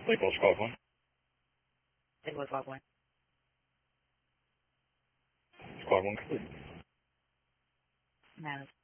Equals squad 1. It was squad 1. Squad 1 complete. Managed.